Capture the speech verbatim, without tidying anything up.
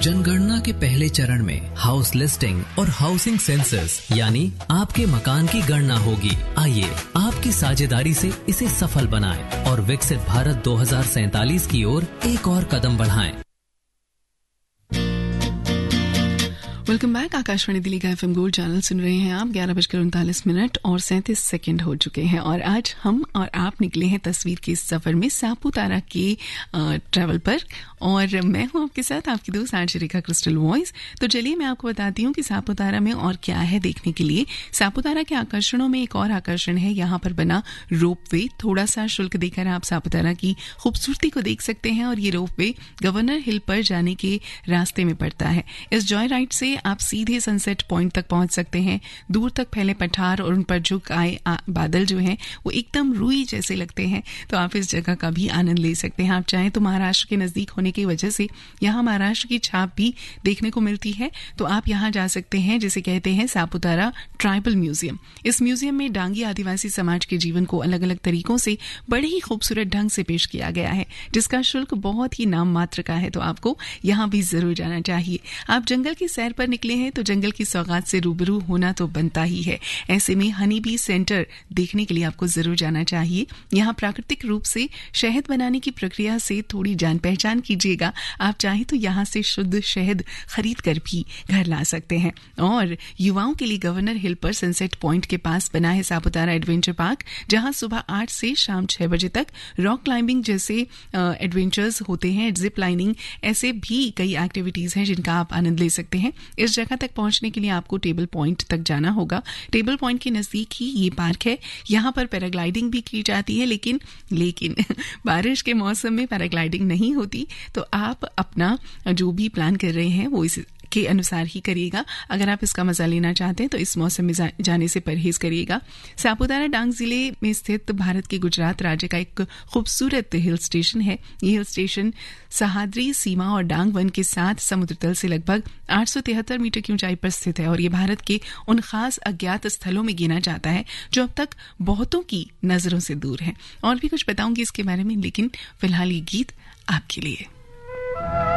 जनगणना के पहले चरण में हाउस लिस्टिंग और हाउसिंग सेंसस यानी आपके मकान की गणना होगी। आइए आपकी साझेदारी से इसे सफल बनाएं और विकसित भारत दो हज़ार सैंतालीस की ओर एक और कदम बढ़ाएं। Welcome back. आकाशवाणी दिल्ली का एफएम गोल्ड चैनल सुन रहे हैं आप। ग्यारह बजकर उनतालीस मिनट और सैंतीस सेकंड हो चुके हैं और आज हम और आप निकले हैं तस्वीर के सफर में सापुतारा के ट्रैवल पर और मैं हूं आपके साथ आपकी दोस्त आरजे रेखा क्रिस्टल वॉइस। तो चलिए मैं आपको बताती हूँ कि सापुतारा में और क्या है देखने के लिए। सापुतारा के आकर्षणों में एक और आकर्षण है यहाँ पर बना रोपवे। थोड़ा सा शुल्क देकर आप सापुतारा की खूबसूरती को देख सकते हैं और ये रोपवे गवर्नर हिल पर जाने के रास्ते में पड़ता है। इस जॉय राइड से आप सीधे सनसेट पॉइंट तक पहुंच सकते हैं। दूर तक फैले पठार और उन पर झुक आए बादल जो हैं वो एकदम रूई जैसे लगते हैं। तो आप इस जगह का भी आनंद ले सकते हैं। आप चाहें तो महाराष्ट्र के नजदीक होने की वजह से यहाँ महाराष्ट्र की छाप भी देखने को मिलती है। तो आप यहाँ जा सकते हैं जिसे कहते हैं सापुतारा ट्राइबल म्यूजियम। इस म्यूजियम में डांगी आदिवासी समाज के जीवन को अलग अलग तरीकों से बड़े ही खूबसूरत ढंग से पेश किया गया है, जिसका शुल्क बहुत ही नाम मात्र का है। तो आपको यहाँ भी जरूर जाना चाहिए। आप जंगल की सैर पर निकले हैं तो जंगल की सौगात से रूबरू होना तो बनता ही है। ऐसे में हनी बी सेंटर देखने के लिए आपको जरूर जाना चाहिए। यहाँ प्राकृतिक रूप से शहद बनाने की प्रक्रिया से थोड़ी जान पहचान कीजिएगा। आप चाहें तो यहाँ से शुद्ध शहद खरीद कर भी घर ला सकते हैं। और युवाओं के लिए गवर्नर हिल पर सनसेट पॉइंट के पास बना है सापुतारा एडवेंचर पार्क, जहाँ सुबह आठ से शाम छह बजे तक रॉक क्लाइंबिंग जैसे एडवेंचर्स होते हैं, जिप लाइनिंग, ऐसे भी कई एक्टिविटीज हैं जिनका आप आनंद ले सकते हैं। इस जगह तक पहुंचने के लिए आपको टेबल पॉइंट तक जाना होगा। टेबल पॉइंट के नजदीक ही ये पार्क है। यहाँ पर पैराग्लाइडिंग भी की जाती है, लेकिन लेकिन बारिश के मौसम में पैराग्लाइडिंग नहीं होती। तो आप अपना जो भी प्लान कर रहे हैं वो इस के अनुसार ही करिएगा। अगर आप इसका मजा लेना चाहते हैं तो इस मौसम में जा, जाने से परहेज करिएगा। सापुतारा डांग जिले में स्थित भारत के गुजरात राज्य का एक खूबसूरत हिल स्टेशन है। ये हिल स्टेशन सहाद्री सीमा और डांग वन के साथ समुद्र तल से लगभग आठ सौ तिहत्तर मीटर की ऊंचाई पर स्थित है और ये भारत के उन खास अज्ञात स्थलों में गिना जाता है जो अब तक बहुतों की नजरों से दूर है। और भी कुछ बताऊंगी इसके बारे में, लेकिन फिलहाल ये गीत आपके लिए।